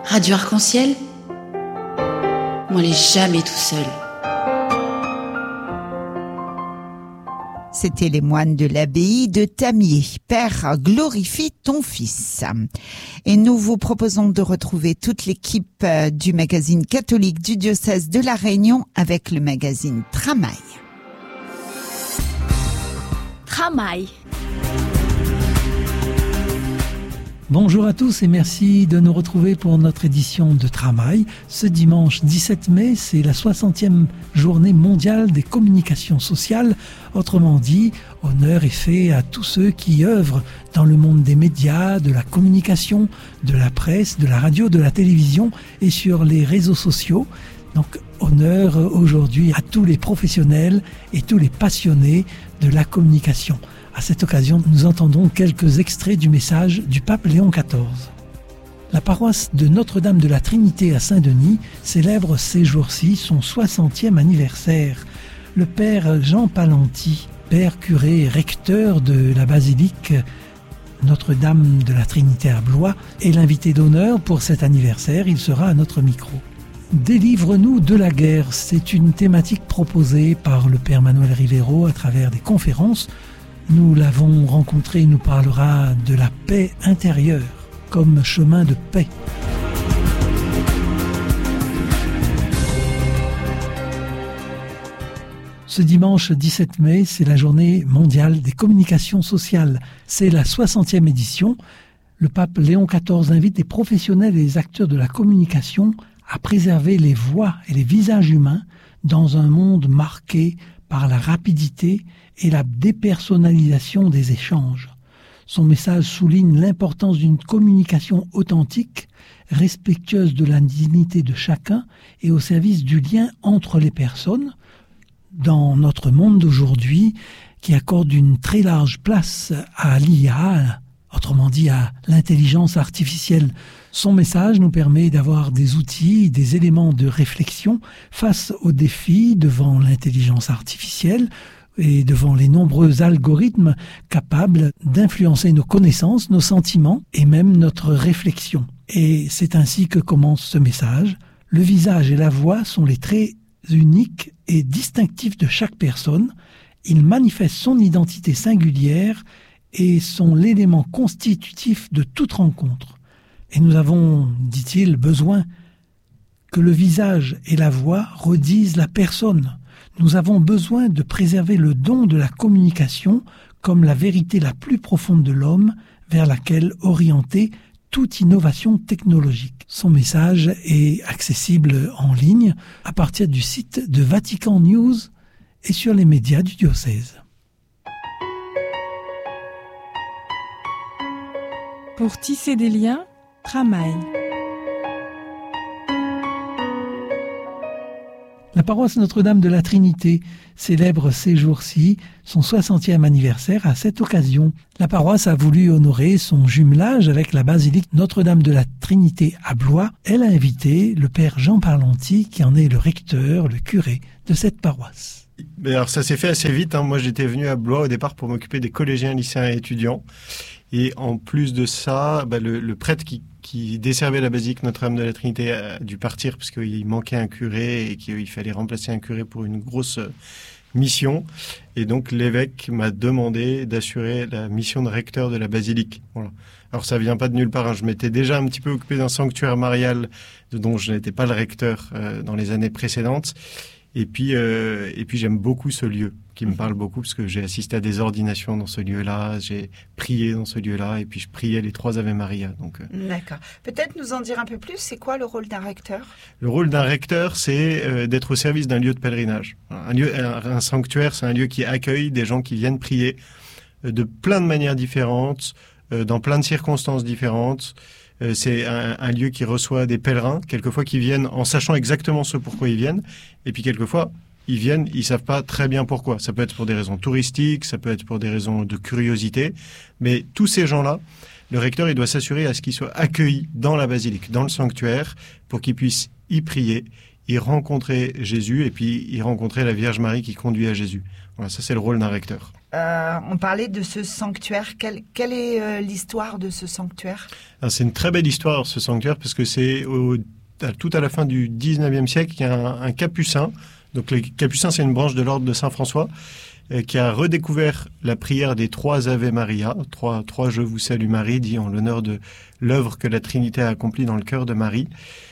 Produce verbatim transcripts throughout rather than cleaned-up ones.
Radio Arc-en-Ciel, on n'est jamais tout seul. C'était les moines de l'abbaye de Tamier. Père, glorifie ton fils. Et nous vous proposons de retrouver toute l'équipe du magazine catholique du diocèse de La Réunion avec le magazine Tramail. Tramail. Bonjour à tous et merci de nous retrouver pour notre édition de Tramail. Ce dimanche dix-sept mai, c'est la soixantième journée mondiale des communications sociales. Autrement dit, honneur est fait à tous ceux qui œuvrent dans le monde des médias, de la communication, de la presse, de la radio, de la télévision et sur les réseaux sociaux. Donc, honneur aujourd'hui à tous les professionnels et tous les passionnés de la communication. À cette occasion, nous entendons quelques extraits du message du pape Léon quatorze. La paroisse de Notre-Dame de la Trinité à Saint-Denis célèbre ces jours-ci son soixantième anniversaire. Le père Jean Pallanti, père curé et recteur de la basilique Notre-Dame de la Trinité à Blois, est l'invité d'honneur pour cet anniversaire. Il sera à notre micro. Délivre-nous de la guerre, c'est une thématique proposée par le père Manuel Rivero à travers des conférences. Nous l'avons rencontré, il nous parlera de la paix intérieure comme chemin de paix. Ce dimanche dix-sept mai, c'est la journée mondiale des communications sociales. C'est la soixantième édition. Le pape Léon quatorze invite les professionnels et les acteurs de la communication à préserver les voix et les visages humains dans un monde marqué par la rapidité et la dépersonnalisation des échanges. Son message souligne l'importance d'une communication authentique, respectueuse de la dignité de chacun et au service du lien entre les personnes. Dans notre monde d'aujourd'hui, qui accorde une très large place à l'I A, autrement dit à l'intelligence artificielle, son message nous permet d'avoir des outils, des éléments de réflexion face aux défis devant l'intelligence artificielle et devant les nombreux algorithmes capables d'influencer nos connaissances, nos sentiments et même notre réflexion. Et c'est ainsi que commence ce message. Le visage et la voix sont les traits uniques et distinctifs de chaque personne. Ils manifestent son identité singulière et sont l'élément constitutif de toute rencontre. Et nous avons, dit-il, besoin que le visage et la voix redisent la personne. Nous avons besoin de préserver le don de la communication comme la vérité la plus profonde de l'homme vers laquelle orienter toute innovation technologique. Son message est accessible en ligne à partir du site de Vatican News et sur les médias du diocèse. Pour tisser des liens, Tramail. La paroisse Notre-Dame de la Trinité célèbre ces jours-ci son soixantième anniversaire. À cette occasion, la paroisse a voulu honorer son jumelage avec la basilique Notre-Dame de la Trinité à Blois. Elle a invité le père Jean Pallanti, qui en est le recteur, le curé de cette paroisse. Mais alors ça s'est fait assez vite, hein. Moi j'étais venu à Blois au départ pour m'occuper des collégiens, lycéens et étudiants. Et en plus de ça, bah, le, le prêtre qui, qui desservait la basilique Notre-Dame de la Trinité a dû partir parce qu'il manquait un curé et qu'il fallait remplacer un curé pour une grosse mission. Et donc l'évêque m'a demandé d'assurer la mission de recteur de la basilique. Voilà. Alors ça vient pas de nulle part, hein. Je m'étais déjà un petit peu occupé d'un sanctuaire marial dont je n'étais pas le recteur euh, dans les années précédentes. Et puis, euh, et puis j'aime beaucoup ce lieu, qui me parle beaucoup, parce que j'ai assisté à des ordinations dans ce lieu-là, j'ai prié dans ce lieu-là, et puis je priais les trois Ave Maria. Donc, euh... D'accord. Peut-être nous en dire un peu plus, c'est quoi le rôle d'un recteur ? Le rôle d'un recteur, c'est euh, d'être au service d'un lieu de pèlerinage. Un, lieu, un, un sanctuaire, c'est un lieu qui accueille des gens qui viennent prier euh, de plein de manières différentes, euh, dans plein de circonstances différentes. Euh, c'est un, un lieu qui reçoit des pèlerins, quelquefois qui viennent en sachant exactement ce pourquoi ils viennent, et puis quelquefois, ils viennent, ils savent pas très bien pourquoi. Ça peut être pour des raisons touristiques, ça peut être pour des raisons de curiosité, mais tous ces gens-là, le recteur, il doit s'assurer à ce qu'ils soient accueillis dans la basilique, dans le sanctuaire, pour qu'ils puissent y prier, y rencontrer Jésus, et puis y rencontrer la Vierge Marie qui conduit à Jésus. Voilà, ça c'est le rôle d'un recteur. Euh, on parlait de ce sanctuaire. Quelle, quelle est euh, l'histoire de ce sanctuaire ? Alors, c'est une très belle histoire, ce sanctuaire, parce que c'est au, à, tout à la fin du dix-neuvième siècle qu'il y a un, un capucin. Donc les capucins, c'est une branche de l'ordre de Saint-François, euh, qui a redécouvert la prière des trois Ave Maria, trois, trois Je vous salue Marie, dit en l'honneur de l'œuvre que la Trinité a accomplie dans le cœur de Marie,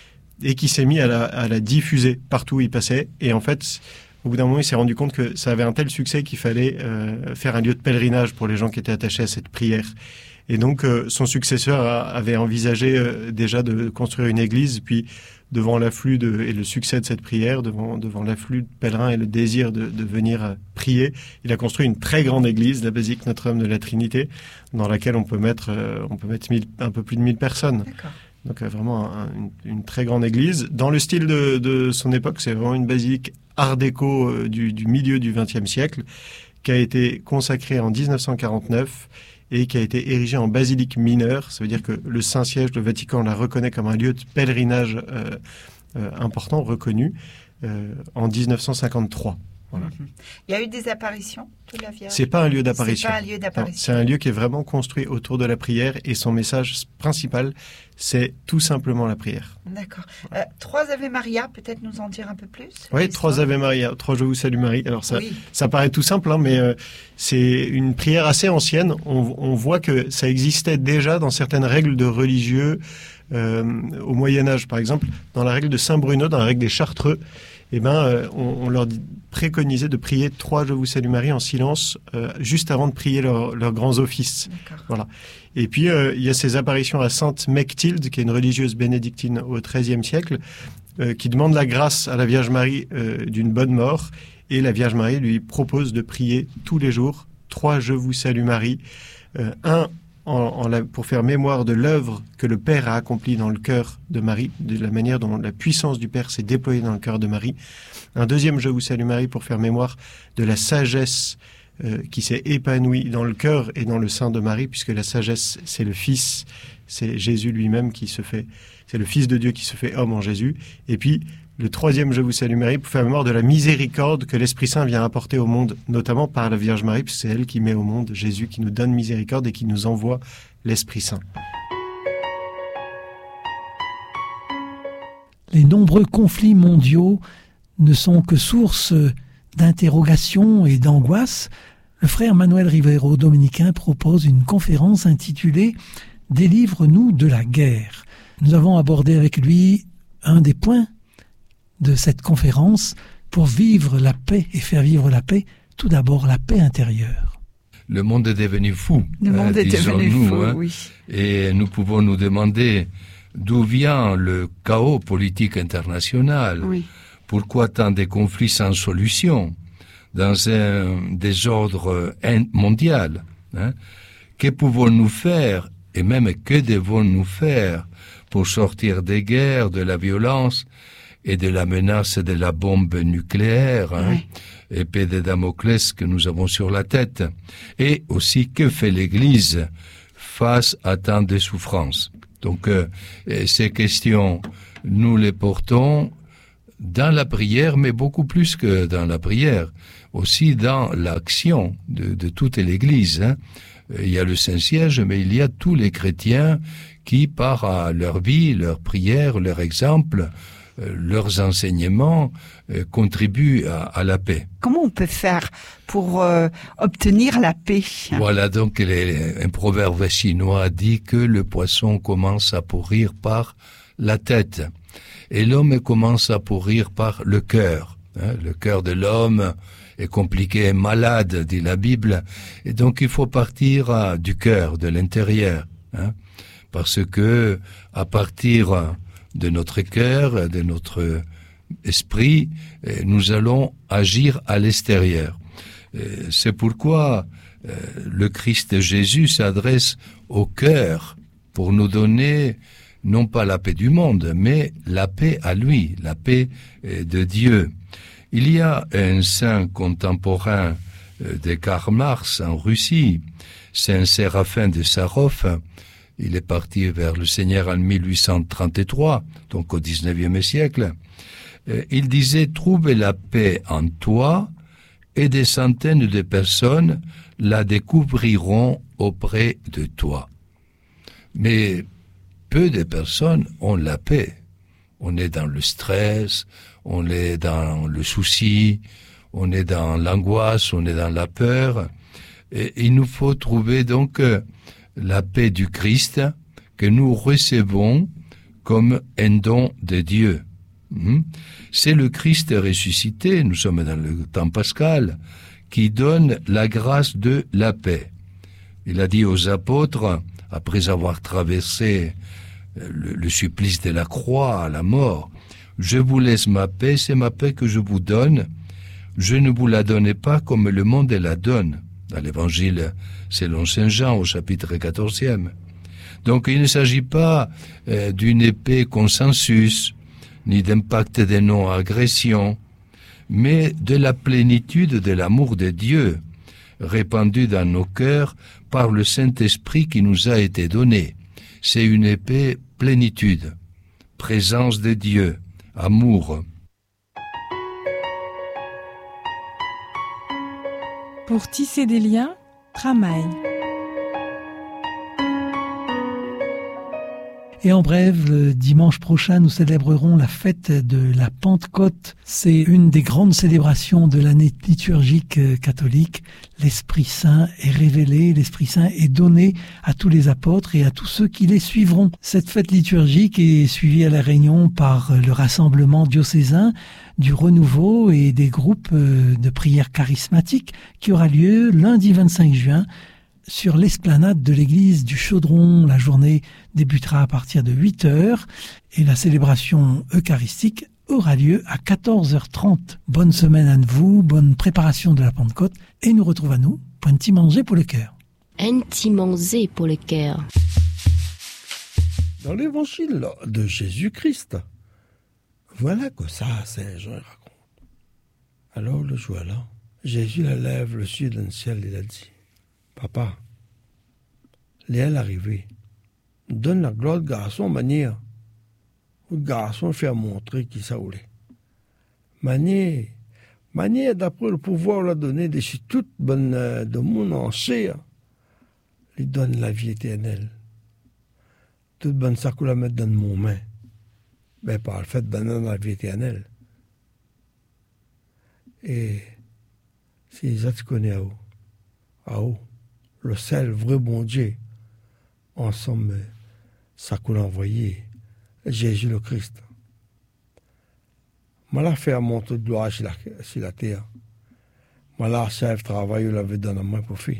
et qui s'est mis à la, à la diffuser partout où il passait. Et en fait, au bout d'un moment, il s'est rendu compte que ça avait un tel succès qu'il fallait euh, faire un lieu de pèlerinage pour les gens qui étaient attachés à cette prière. Et donc, euh, son successeur a, avait envisagé euh, déjà de construire une église, puis devant l'afflux de, et le succès de cette prière, devant, devant l'afflux de pèlerins et le désir de, de venir euh, prier, il a construit une très grande église, la basilique Notre-Dame de la Trinité, dans laquelle on peut mettre, euh, on peut mettre mille, un peu plus de mille personnes. D'accord. Donc euh, vraiment un, une, une très grande église. Dans le style de, de son époque, c'est vraiment une basilique art déco euh, du, du milieu du vingtième siècle, qui a été consacrée en dix-neuf cent quarante-neuf et qui a été érigée en basilique mineure. Ça veut dire que le Saint-Siège, le Vatican, la reconnaît comme un lieu de pèlerinage euh, euh, important, reconnu, euh, en dix-neuf cent cinquante-trois. Voilà. Il y a eu des apparitions de la Vierge. C'est pas un lieu d'apparition. C'est pas un lieu d'apparition. C'est un lieu qui est vraiment construit autour de la prière et son message principal, c'est tout simplement la prière. D'accord. Euh, trois Ave Maria, peut-être nous en dire un peu plus ? Oui, trois Ave Maria, trois Je vous salue Marie. Alors ça, oui. ça paraît tout simple, hein, mais euh, c'est une prière assez ancienne. On, on voit que ça existait déjà dans certaines règles de religieux euh, au Moyen Âge, par exemple, dans la règle de Saint Bruno, dans la règle des Chartreux. Eh ben, euh, on, on leur dit, préconisait de prier trois Je vous salue Marie en silence euh, juste avant de prier leurs leur grands offices. D'accord. Voilà. Et puis euh, il y a ces apparitions à Sainte Mechtilde, qui est une religieuse bénédictine au treizième siècle, euh, qui demande la grâce à la Vierge Marie euh, d'une bonne mort, et la Vierge Marie lui propose de prier tous les jours trois Je vous salue Marie, euh, un En, en la, pour faire mémoire de l'œuvre que le Père a accomplie dans le cœur de Marie, de la manière dont la puissance du Père s'est déployée dans le cœur de Marie. Un deuxième Je vous salue Marie pour faire mémoire de la sagesse euh, qui s'est épanouie dans le cœur et dans le sein de Marie, puisque la sagesse, c'est le Fils, c'est Jésus lui-même qui se fait, c'est le Fils de Dieu qui se fait homme en Jésus. Et puis, le troisième Je vous salue Marie pour faire mémoire de la miséricorde que l'Esprit Saint vient apporter au monde, notamment par la Vierge Marie, puisque c'est elle qui met au monde Jésus, qui nous donne miséricorde et qui nous envoie l'Esprit Saint. Les nombreux conflits mondiaux ne sont que source d'interrogations et d'angoisse. Le frère Manuel Rivero, dominicain, propose une conférence intitulée « Délivre-nous de la guerre ». Nous avons abordé avec lui un des points de cette conférence pour vivre la paix et faire vivre la paix, tout d'abord la paix intérieure. Le monde est devenu fou. Le monde euh, est devenu fou, hein, oui. Et nous pouvons nous demander d'où vient le chaos politique international. Oui. Pourquoi tant de conflits sans solution dans un désordre mondial, hein? Que pouvons-nous faire et même que devons-nous faire pour sortir des guerres, de la violence et de la menace de la bombe nucléaire, hein, oui. épée de Damoclès que nous avons sur la tête. Et aussi, que fait l'Église face à tant de souffrances? Donc, euh, ces questions, nous les portons dans la prière, mais beaucoup plus que dans la prière, aussi dans l'action de, de toute l'Église, hein. Il y a le Saint-Siège, mais il y a tous les chrétiens qui, par leur vie, leur prière, leur exemple, leurs enseignements euh, contribuent à, à la paix. Comment on peut faire pour euh, obtenir la paix? Voilà, donc les, un proverbe chinois dit que le poisson commence à pourrir par la tête et l'homme commence à pourrir par le cœur. Hein, le cœur de l'homme est compliqué, malade, dit la Bible, et donc il faut partir à, du cœur, de l'intérieur, hein, parce que à partir de notre cœur, de notre esprit, nous allons agir à l'extérieur. C'est pourquoi le Christ Jésus s'adresse au cœur pour nous donner non pas la paix du monde, mais la paix à lui, la paix de Dieu. Il y a un saint contemporain de Karl Marx en Russie, Saint Séraphin de Sarov. Il est parti vers le Seigneur en mille huit cent trente-trois, donc au dix-neuvième siècle. Il disait « Trouve la paix en toi et des centaines de personnes la découvriront auprès de toi. Mais peu de personnes ont la paix. On est dans le stress, on est dans le souci, on est dans l'angoisse, on est dans la peur. Et il nous faut trouver donc la paix du Christ que nous recevons comme un don de Dieu. C'est le Christ ressuscité, nous sommes dans le temps pascal, qui donne la grâce de la paix. Il a dit aux apôtres, après avoir traversé le, le supplice de la croix, la mort, « Je vous laisse ma paix, c'est ma paix que je vous donne. Je ne vous la donne pas comme le monde la donne. » Dans l'évangile selon saint Jean au chapitre quatorzième. Donc il ne s'agit pas euh, d'une épée consensus, ni d'un pacte de non-agression, mais de la plénitude de l'amour de Dieu, répandu dans nos cœurs par le Saint-Esprit qui nous a été donné. C'est une épée plénitude, présence de Dieu, amour. Pour tisser des liens, Tramaï. Et en bref, le dimanche prochain, nous célébrerons la fête de la Pentecôte. C'est une des grandes célébrations de l'année liturgique catholique. L'Esprit Saint est révélé, l'Esprit Saint est donné à tous les apôtres et à tous ceux qui les suivront. Cette fête liturgique est suivie à La Réunion par le rassemblement diocésain du Renouveau et des groupes de prière charismatiques qui aura lieu lundi vingt-cinq juin sur l'esplanade de l'église du Chaudron. La journée débutera à partir de huit heures et la célébration eucharistique aura lieu à quatorze heures trente. Bonne semaine à vous, bonne préparation de la Pentecôte et nous retrouvons à nous pour un petit manger pour le cœur. Un petit manger pour le cœur. Dans l'évangile de Jésus-Christ, voilà que ça, Saint Jean raconte. Alors le jour-là, Jésus lève le ciel dans le ciel et il a dit, Papa, l'heure est arrivée. Donne la gloire de garçon manière. Le garçon fait montrer qui ça voulait. Manière, manière d'après le pouvoir l'a donné de chez toute bonne de monde entier. Il donne la vie éternelle. Toute bonne ça qu'on la met dans mon main. Ben par le fait de donner la vie éternelle. Et si ça tu connais à haut, à haut. Le seul vrai bon Dieu, ensemble, ça qu'on a envoyé, Jésus le Christ. Moi, là, fait monter de gloire sur la, sur la terre. Moi, là, chef travail, il avait dans la main pour faire.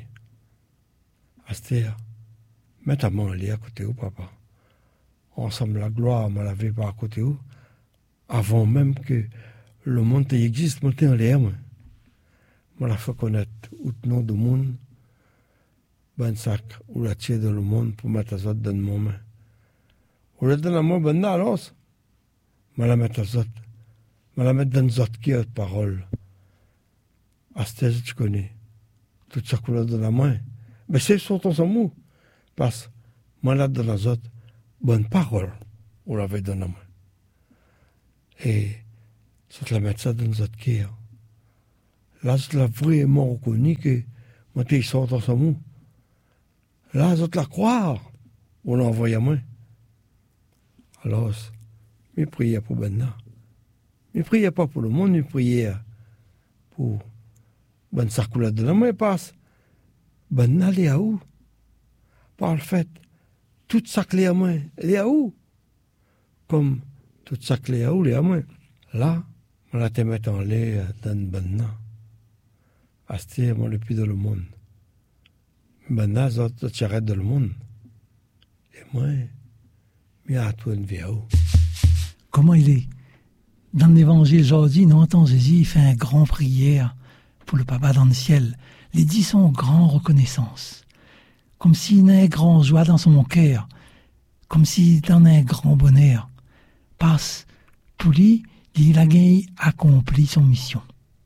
Astère, mets ta main à côté où, papa. Ensemble, la gloire, moi, l'avait pas à côté où. Avant même que le monde existe, moi, t'es en l'air, moi. Moi, la fait connaître tout le nom du monde. Ben sac ou la tirer dans le monde pour mettre à autres dans mon main. Ou la donne à moi, ben alors, je la mettre à autres. Je la mettre dans les autres qui ont de parole. À ce stade, tu connais. Tout ça qu'on a dans la main. Mais c'est sur ton amour. Parce que moi, là, dans les autres, bonne parole, on l'avait dans la main. Et ça te la mettre ça dans les autres qui ont. Là, je l'ai vraiment reconnu que moi, tu es sur ton amour. Là, je te la croire. On l'a envoyé à moi. Alors, mes prières pour Ben. Mes prières pas pour le monde, mes prières pour Ben Sarkoula de la main passe. Ben elle est à où? Par le fait, toute sa clé à moi, elle est à où? Comme toute sa clé à où, elle est à moi. Là, on la te met en lait dans Ben. Asté, moi, le plus dans le monde. Ben, ça, tu arrêtes dans le monde. Et moi, mais à toi, une vie à où? Comment il est? Dans l'évangile aujourd'hui, nous entend Jésus, il fait un grand prière pour le papa dans le ciel. Les dix sont grand reconnaissance. Comme s'il y a un grand joie dans son cœur. Comme s'il en a un grand bonheur. Parce, pour lui, il a accompli son mission.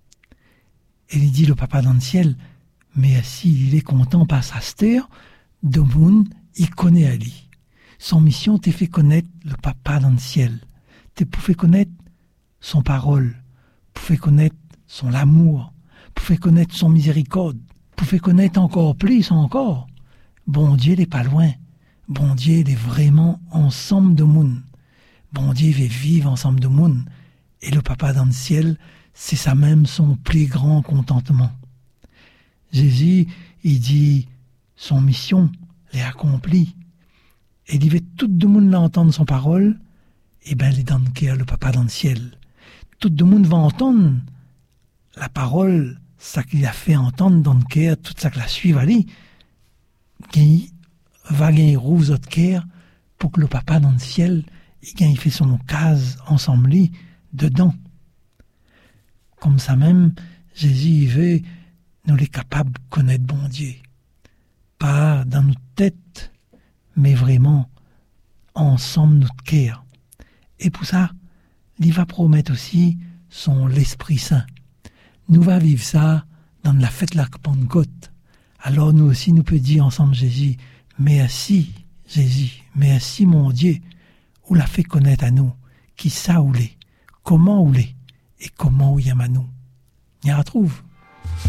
Et il dit le papa dans le ciel, mais s'il est content par sa steur, de monde, il connaît à lui. Son mission t'a fait connaître le papa dans le ciel. T'as fait connaître son parole, pour faire connaître son amour, pour faire connaître son miséricorde, pour faire connaître encore plus encore. Bon Dieu n'est pas loin. Bon Dieu est vraiment ensemble de monde. Bon Dieu veut vivre ensemble de monde. Et le papa dans le ciel, c'est ça même son plus grand contentement. Jésus, il dit, son mission l'est accomplie. Et il veut tout le monde l'entendre son parole, et ben, il est dans le cœur, le papa dans le ciel. Tout le monde va entendre la parole, ça qu'il a fait entendre dans le cœur, tout ça qu'il a suivi, allez, qui va gagner rouge votre cœur pour que le papa dans le ciel, il fait son case ensemble dedans. Comme ça même, Jésus il veut nous les capables de connaître bon Dieu. Pas dans notre tête, mais vraiment ensemble notre cœur. Et pour ça, il va promettre aussi son l'Esprit Saint. Nous va vivre ça dans la fête de la Pentecôte. Alors nous aussi, nous peut dire ensemble Jésus, merci Jésus, merci mon Dieu, ou l'a fait connaître à nous, qui ça ou l'est, comment ou l'est, et comment ou y a nous. Y a retrouve.